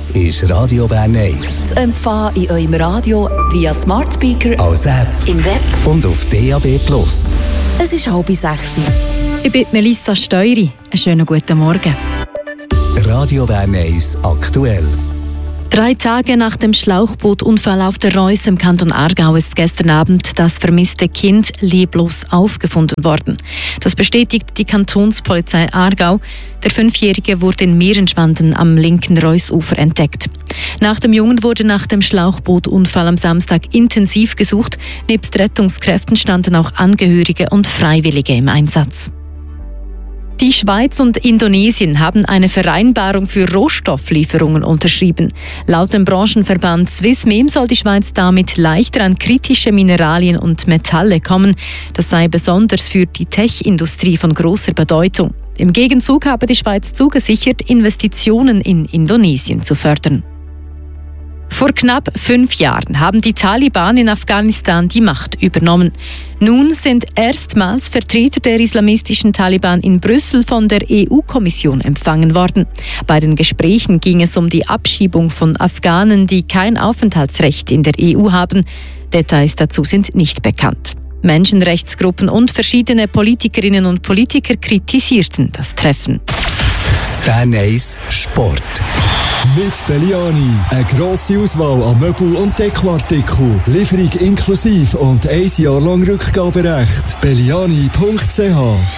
Das ist Radio Bern 1. Zu empfangen in eurem Radio via Smart Speaker, als App im Web und auf DAB+. Es ist 5:30. Ich bin Melissa Steury. Einen schönen guten Morgen. Radio Bern 1 aktuell. 3 Tage nach dem Schlauchbootunfall auf der Reuss im Kanton Aargau ist gestern Abend das vermisste Kind leblos aufgefunden worden. Das bestätigt die Kantonspolizei Aargau. Der 5-Jährige wurde in Meerenschwanden am linken Reussufer entdeckt. Nach dem Jungen wurde nach dem Schlauchbootunfall am Samstag intensiv gesucht. Nebst Rettungskräften standen auch Angehörige und Freiwillige im Einsatz. Die Schweiz und Indonesien haben eine Vereinbarung für Rohstofflieferungen unterschrieben. Laut dem Branchenverband Swissmem soll die Schweiz damit leichter an kritische Mineralien und Metalle kommen. Das sei besonders für die Tech-Industrie von großer Bedeutung. Im Gegenzug habe die Schweiz zugesichert, Investitionen in Indonesien zu fördern. Vor knapp 5 Jahren haben die Taliban in Afghanistan die Macht übernommen. Nun sind erstmals Vertreter der islamistischen Taliban in Brüssel von der EU-Kommission empfangen worden. Bei den Gesprächen ging es um die Abschiebung von Afghanen, die kein Aufenthaltsrecht in der EU haben. Details dazu sind nicht bekannt. Menschenrechtsgruppen und verschiedene Politikerinnen und Politiker kritisierten das Treffen. Bern 1 Sport. Mit Belliani. Eine grosse Auswahl an Möbel- und Dekoartikeln. Lieferung inklusive und 1 Jahr lang Rückgaberecht. Belliani.ch.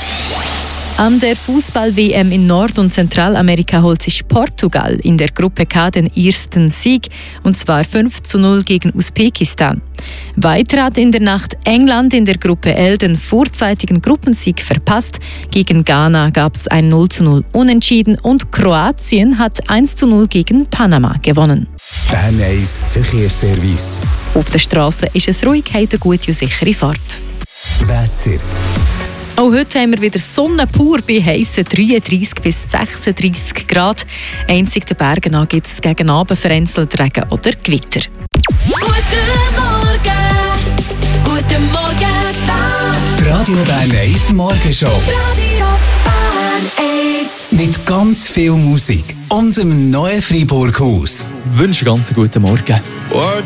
An der Fußball-WM in Nord- und Zentralamerika holt sich Portugal in der Gruppe K den ersten Sieg, und zwar 5:0 gegen Usbekistan. Weiter hat in der Nacht England in der Gruppe L den vorzeitigen Gruppensieg verpasst. Gegen Ghana gab es ein 0:0 Unentschieden und Kroatien hat 1:0 gegen Panama gewonnen. Bern 1 Verkehrsservice. Auf der Straße ist es ruhig, hat eine gute und sichere Fahrt. Wetter. Auch heute haben wir wieder Sonne pur bei heissen 33 bis 36 Grad. Einzig den Bergen an gibt es gegen Abend vereinzelt Regen oder Gewitter. Guten Morgen, Die Radio Bern 1 Morgenshow. Radio Bern 1. Mit ganz viel Musik und einem neuen Freiburg-Haus. Wünsche ganz guten Morgen.